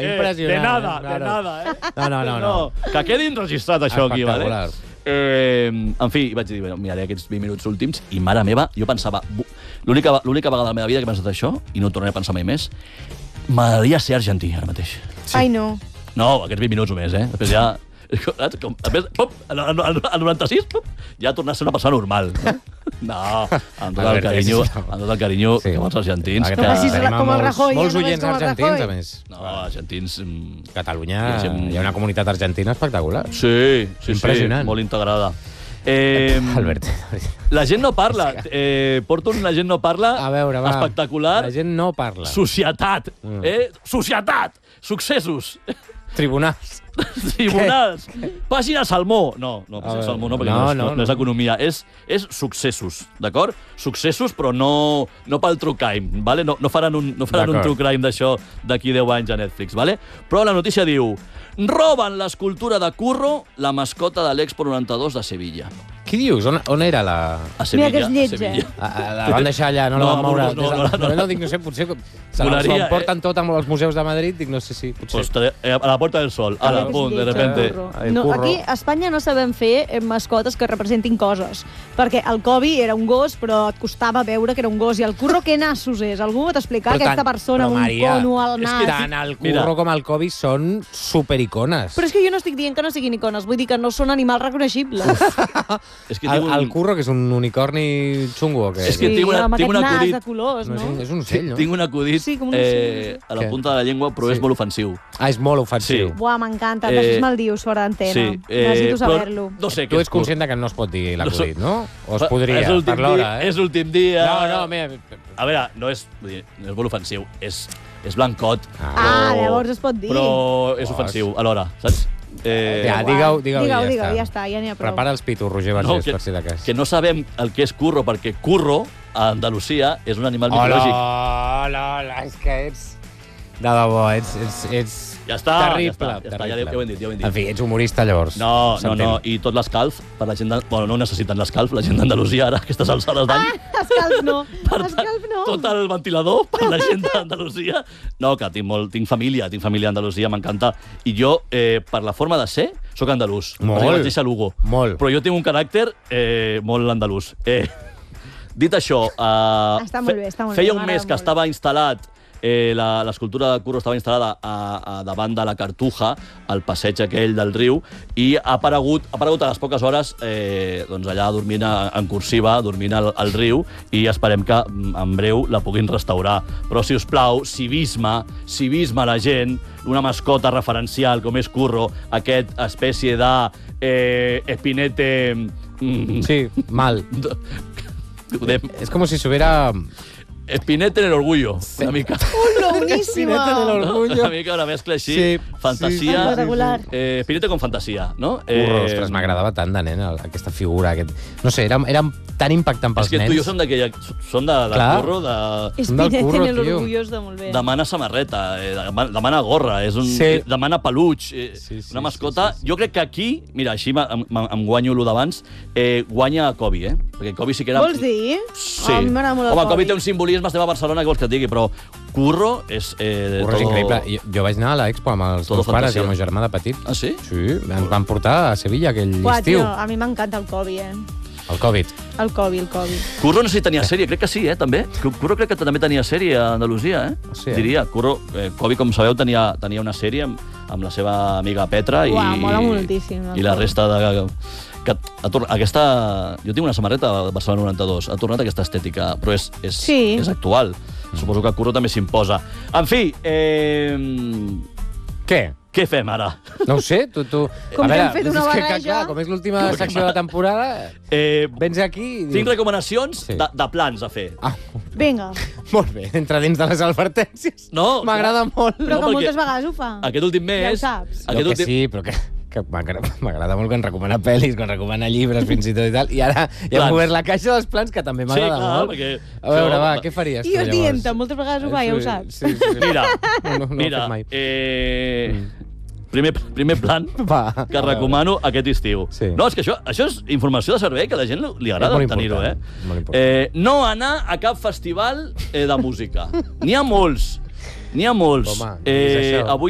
impressionant. De nada. No. Que quedi enregistrat això aquí, vale? Espectacular. En fi, vaig dir, bueno, miraré aquests 20 minuts últims i, mare meva, jo pensava, l'única vegada de la meva vida que he pensat això, i no ho tornaré a pensar mai més, m'agradaria ser argentí ara mateix. Sí. Ai, no. No, aquests 20 minuts només, Després ja... A més, al 96, ja tornar a ser una persona normal. No, amb tot el carinyo que amb els argentins. Com el Rajoy. Molts oients argentins, a més. No, argentins... Catalunya, hi ha una comunitat argentina espectacular. Sí. Impressionant. Molt integrada. Albert. La gent no parla. Porto un La gent no parla a veure, va. Espectacular. La gent no parla. Societat. Societat. Successos. Tribunals. Pàgina Salmó. No, pàgina Salmó no, perquè no és economia. És successos, d'acord? Successos, però no pel true crime, vale? No faran un true crime d'això d'aquí 10 anys a Netflix, vale? Però la notícia diu: roben l'escultura de Curro, la mascota de l'Expo 92 de Sevilla. Qui dius? On era la... A Sevilla. Mira que és lleig, La van deixar allà, no la van moure. No, dic, no sé, potser s'ho emporten tot amb els museus de Madrid, dic, no sé si... Potser... A la Puerta del Sol, a la punt, de repente... Aquí a Espanya no sabem fer mascotes que representin coses, perquè el Kobe era un gos, però et costava veure que era un gos, i el Curro què nassos és? Algú pot explicar aquesta persona amb un cono al nas? Tant el Curro com el Kobe són supericones. Però és que jo no estic dient que no siguin icones, vull dir que no són animals reconeixibles. És que el Curro, que és un unicorni xungo, o què? És que tinc un acudit... de colors, no? És un ocell, no? Tinc un acudit a la punta de la llengua, però és molt ofensiu. És molt ofensiu. Buah, m'encanta, després me'l dius fora d'antena. Necessito saber-lo. No sé tu ets conscient que no es pot dir l'acudit, no? O es podria, per l'hora, És l'últim dia... No, mira... A veure, no és molt ofensiu, és blancot. Llavors es pot dir. Però és ofensiu, alhora, saps? Digueu, ja està, ja n'hi ha prou. Prepara els pitos, Roger Vergés, per si de cas. Que no sabem el que és Curro, perquè Curro, a Andalusia, és un animal mitològic. Hola, és que ets... De debò, ets... Ja està, terrible. Ja ho hem dit. En fi, ets humorista, llavors. No, i tot l'escalf, per la gent... Bueno, no necessiten l'escalf, la gent d'Andalusia ara, aquestes alçades d'any. Escalf no. Tot el ventilador per la gent d'Andalusia. No, que tinc família a Andalusia, m'encanta. I jo, per la forma de ser, sóc andalús. Molt. Molt. Però jo tinc un caràcter molt andalús. Dit això, està molt bé, feia un mes que estava instal·lat l'escultura de Curro estava instal·lada davant de la Cartuja, al passeig aquell del riu, i ha aparegut a les poques hores allà dormint en cursiva, dormint al riu, i esperem que en breu la puguin restaurar. Però, si us plau, civisme a la gent, una mascota referencial com és Curro, aquest espècie de espinete... Sí, mal. És com si s'hubiera... Espinete en el orgullo, una mica. Boníssima! Espinete en el orgullo. Una mica una mescla així, fantasia. Espinete con fantasia, no? Curro, ostres, m'agradava tant de nen, aquesta figura. No sé, era tan impactant pels nens. És que tu i jo som de Curro, Espinete en el orgullo està molt bé. Demana samarreta, demana gorra, demana peluig, una mascota. Jo crec que aquí, mira, així em guanyo l'1 d'abans, guanya Kobe, perquè Kobe sí que era... Vols dir? Sí. A mi m'agrada molt el Kobe. Kobe té un simbolisme, estem a Barcelona, què vols que et digui, però Curro és... Curro és increïble. Jo vaig anar a l'Expo amb els meus pares i el meu germà de petit. Ah, sí? Sí, ens van portar a Sevilla aquell estiu. A mi m'encanta el Kobe, El Covid. El Kobe. Curro no sé si tenia sèrie, crec que sí, també. Curro crec que també tenia sèrie a Andalusia, Sí, diria. Curro, Kobe, com sabeu, tenia una sèrie amb la seva amiga Petra mola moltíssim. I la resta de... Jo tinc una samarreta de Barcelona 92, ha tornat aquesta estètica, però és actual. Suposo que Curro també s'imposa. En fi, què fem ara? No ho sé, tu... Com que hem fet una barreja... Com és l'última secció de la temporada, vens aquí i... Tinc recomanacions de plans a fer. Vinga. Molt bé, entra dins de les advertències. M'agrada molt. Però que moltes vegades ho fa. Aquest últim mes... Ja ho saps. Que sí, però que m'agrada molt quan recomana pel·lis, quan recomana llibres, fins i tot i tal, i ara ja hem obert la caixa dels plans, que també m'agrada molt. A veure, va, què faries tu, llavors? I dient-te, moltes vegades ho fa, ja ho saps. Mira, no ho he fet mai. Primer plan que recomano aquest estiu. No, és que això és informació de servei que a la gent li agrada tenir-ho, no anar a cap festival de música. N'hi ha molts. Avui